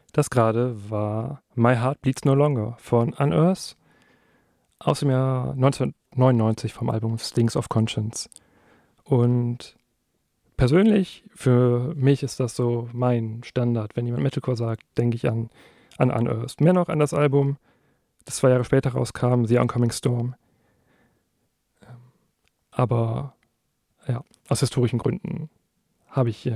Das gerade war My Heart Bleeds No Longer von Unearth aus dem Jahr 1999 vom Album Stings of Conscience. Und persönlich, für mich ist das so mein Standard. Wenn jemand Metalcore sagt, denke ich an Unearth. Mehr noch an das Album, das 2 Jahre später rauskam, The Oncoming Storm. Aber ja, aus historischen Gründen habe ich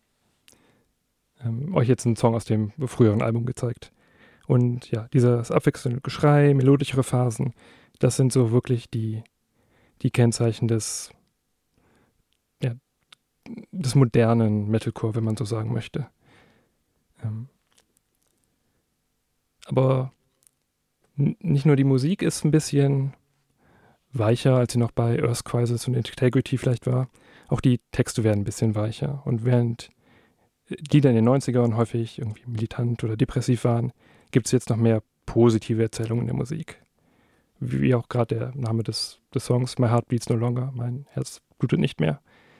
euch jetzt einen Song aus dem früheren Album gezeigt. Und ja, dieses abwechselnde Geschrei, melodischere Phasen, das sind so wirklich die Kennzeichen ja, des modernen Metalcore, wenn man so sagen möchte. Aber nicht nur die Musik ist ein bisschen weicher, als sie noch bei Earth Crisis und Integrity vielleicht war. Auch die Texte werden ein bisschen weicher. Und während die dann in den 90ern häufig irgendwie militant oder depressiv waren, gibt es jetzt noch mehr positive Erzählungen in der Musik. Wie auch gerade der Name des Songs, My Heart Beats No Longer, mein Herz blutet nicht mehr,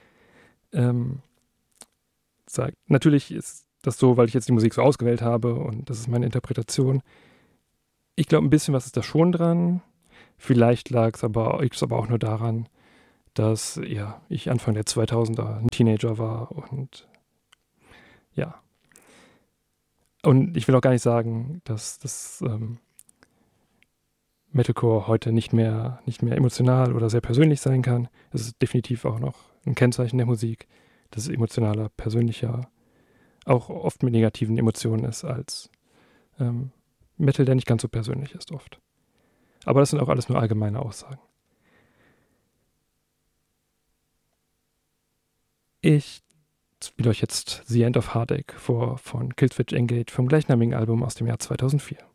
sagt. Natürlich ist das so, weil ich jetzt die Musik so ausgewählt habe und das ist meine Interpretation. Ich glaube, ein bisschen was ist da schon dran. Vielleicht lag es aber auch nur daran, dass ja, ich Anfang der 2000er ein Teenager war und ja. Und ich will auch gar nicht sagen, dass das Metalcore heute nicht mehr emotional oder sehr persönlich sein kann. Es ist definitiv auch noch ein Kennzeichen der Musik, dass es emotionaler, persönlicher, auch oft mit negativen Emotionen ist als Metal, der nicht ganz so persönlich ist oft. Aber das sind auch alles nur allgemeine Aussagen. Ich spiele euch jetzt The End of Heartache vor von Killswitch Engage vom gleichnamigen Album aus dem Jahr 2004.